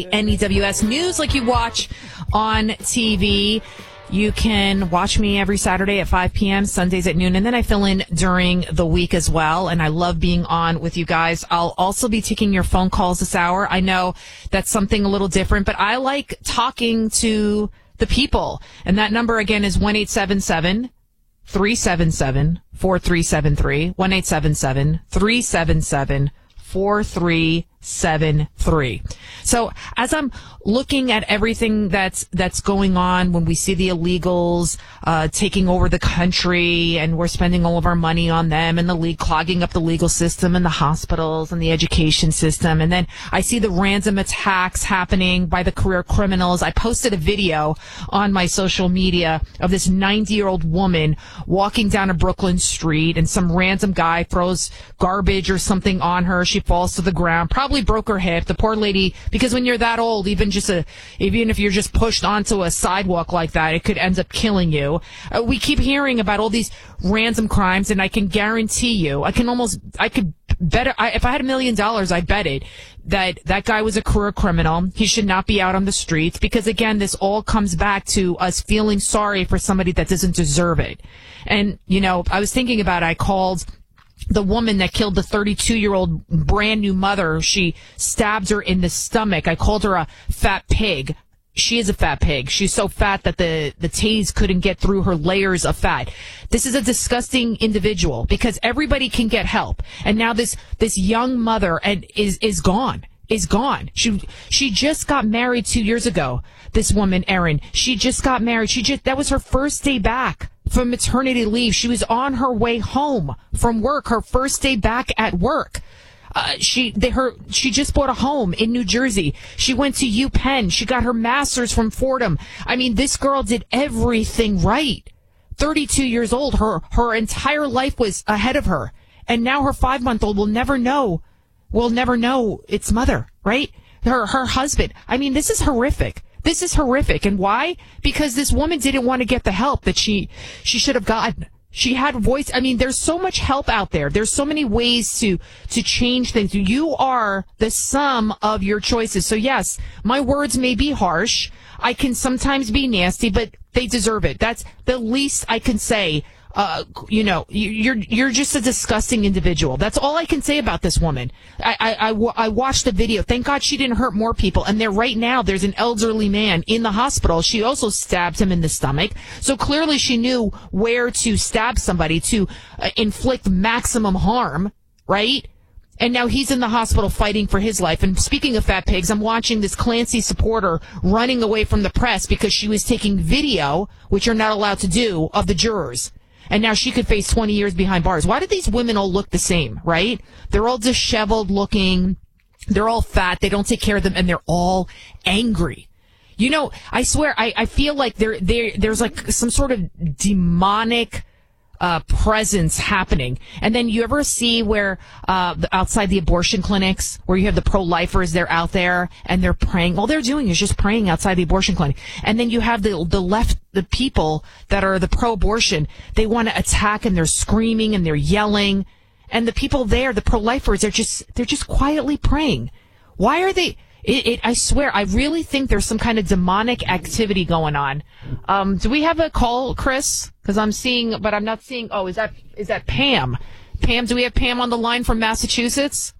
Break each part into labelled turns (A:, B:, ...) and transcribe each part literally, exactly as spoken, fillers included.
A: N E W S News like you watch on T V. You can watch me every Saturday at five p.m., Sundays at noon, and then I fill in during the week as well, and I love being on with you guys. I'll also be taking your phone calls this hour. I know that's something a little different, but I like talking to the people, and that number again is one eight seven seven, three seven seven, four three seven three, one eight seven seven, three seven seven, four three seven three. So as I'm looking at everything that's that's going on, when we see the illegals uh taking over the country and we're spending all of our money on them and the league clogging up the legal system and the hospitals and the education system, and then I see the random attacks happening by the career criminals. I posted a video on my social media of this ninety-year-old woman walking down a Brooklyn street, and some random guy throws garbage or something on her. She falls to the ground, probably broke her hip. The poor lady, because when you're that old, even just a, even if you're just pushed onto a sidewalk like that, it could end up killing you. Uh, we keep hearing about all these random crimes, and I can guarantee you, I can almost, I could bet, I, if I had a million dollars, I'd bet it that that guy was a career criminal. He should not be out on the streets, because again, this all comes back to us feeling sorry for somebody that doesn't deserve it. And, you know, I was thinking about it. I called the woman that killed the thirty-two-year-old brand new mother. She stabbed her in the stomach. I called her a fat pig. She is a fat pig. She's so fat that the, the tase couldn't get through her layers of fat. This is a disgusting individual, because everybody can get help. And now this, this young mother and is, is gone, is gone. She, she just got married two years ago. This woman, Erin, she just got married. She just, that was her first day back from maternity leave. She was on her way home from work, her first day back at work. Uh, she, they, her, she just bought a home in New Jersey. She went to UPenn. She got her master's from Fordham. I mean, this girl did everything right. thirty-two years old. Her, her entire life was ahead of her. And now her five-month-old will never know, will never know its mother, right? Her, her husband. I mean, this is horrific. This is horrific. And why? Because this woman didn't want to get the help that she, she should have gotten. She had a voice. I mean, there's so much help out there. There's so many ways to, to change things. You are the sum of your choices. So yes, my words may be harsh. I can sometimes be nasty, but they deserve it. That's the least I can say. Uh, you know, you're, you're just a disgusting individual. That's all I can say about this woman. I, I, I, I watched the video. Thank God she didn't hurt more people. And there right now, there's an elderly man in the hospital. She also stabbed him in the stomach. So clearly she knew where to stab somebody to uh, inflict maximum harm, right? And now he's in the hospital fighting for his life. And speaking of fat pigs, I'm watching this Clancy supporter running away from the press because she was taking video, which you're not allowed to do, of the jurors. And now she could face twenty years behind bars. Why do these women all look the same, right? They're all disheveled looking. They're all fat. They don't take care of them. And they're all angry. You know, I swear, I, I feel like there, there, there's like some sort of demonic uh presence happening. And then you ever see where uh outside the abortion clinics, where you have the pro-lifers, they're out there and they're praying. All they're doing is just praying outside the abortion clinic. And then you have the the left, the people that are the pro-abortion, they want to attack, and they're screaming and they're yelling. And the people there, the pro-lifers, they're just they're just quietly praying. Why are they? It, it, I swear, I really think there's some kind of demonic activity going on. Um, do we have a call, Chris? Because I'm seeing, but I'm not seeing. Oh, is that is that Pam? Pam, do we have Pam on the line from Massachusetts?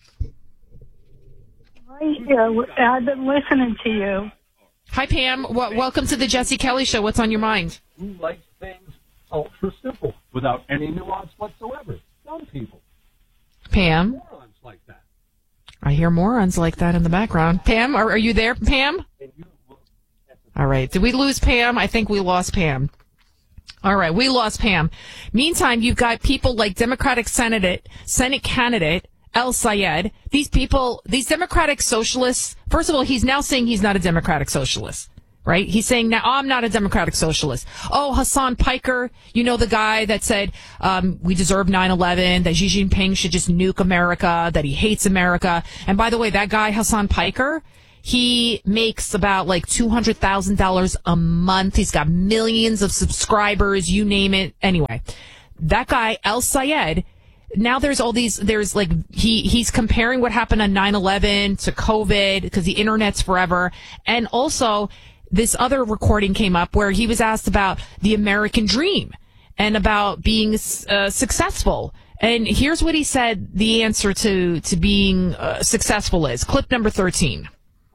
B: Right here. I've been listening to you.
A: Hi, Pam. W- welcome to the Jesse Kelly Show. What's on your mind?
C: Who likes things ultra simple without any nuance whatsoever? Some people.
A: Pam.
C: Morons like that.
A: I hear morons like that in the background. Pam, are, are you there, Pam? All right. Did we lose Pam? I think we lost Pam. All right. We lost Pam. Meantime, you've got people like Democratic Senate, Senate candidate El Sayed. These people, these Democratic socialists, first of all, he's now saying he's not a Democratic socialist. Right? He's saying now, oh, I'm not a Democratic socialist. Oh, Hassan Piker, you know, the guy that said, um, we deserve nine eleven, that Xi Jinping should just nuke America, that he hates America. And by the way, that guy, Hassan Piker, he makes about like two hundred thousand dollars a month. He's got millions of subscribers, you name it. Anyway, that guy, El Sayed, now there's all these, there's like, he, he's comparing what happened on nine eleven to COVID because the internet's forever. And also this other recording came up where he was asked about the American dream and about being uh, successful. And here's what he said the answer to, to being uh, successful is. Clip number thirteen.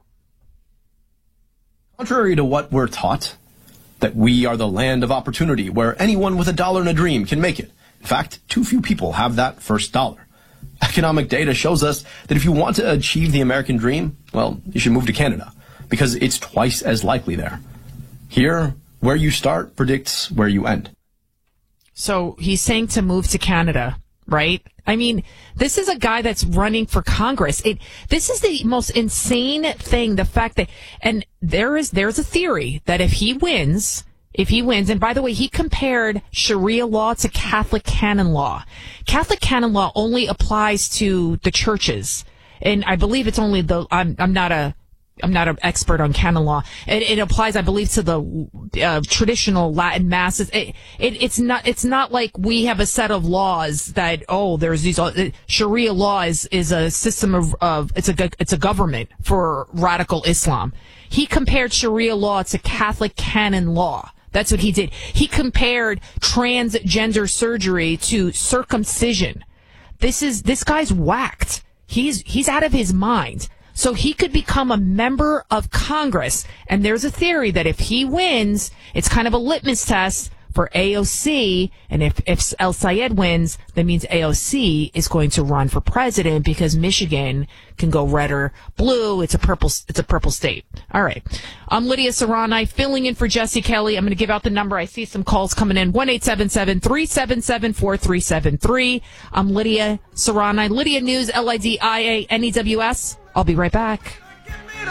D: Contrary to what we're taught, that we are the land of opportunity where anyone with a dollar and a dream can make it. In fact, too few people have that first dollar. Economic data shows us that if you want to achieve the American dream, well, you should move to Canada because it's twice as likely there. Here, where you start predicts where you end.
A: So he's saying to move to Canada, right? I mean, this is a guy that's running for Congress. It, this is the most insane thing. The fact that, and there is, there's a theory that if he wins, if he wins, and by the way, he compared Sharia law to Catholic canon law. Catholic canon law only applies to the churches. And I believe it's only the, I'm, I'm not a, I'm not an expert on canon law. It, it applies, I believe, to the uh, traditional Latin masses. It, it, it's not. It's not like we have a set of laws that oh, there's these. Uh, Sharia law is is a system of, of it's a it's a government for radical Islam. He compared Sharia law to Catholic canon law. That's what he did. He compared transgender surgery to circumcision. This is this guy's whacked. He's he's out of his mind. So he could become a member of Congress. And there's a theory that if he wins, it's kind of a litmus test for A O C. And if, if El Sayed wins, that means A O C is going to run for president because Michigan can go red or blue. It's a purple, it's a purple state. All right. I'm Lydia Serrani filling in for Jesse Kelly. I'm going to give out the number. I see some calls coming in. one eight seven seven, three seven seven, four three seven three. I'm Lydia Serrani. Lydia News, L I D I A N E W S. I'll be right back.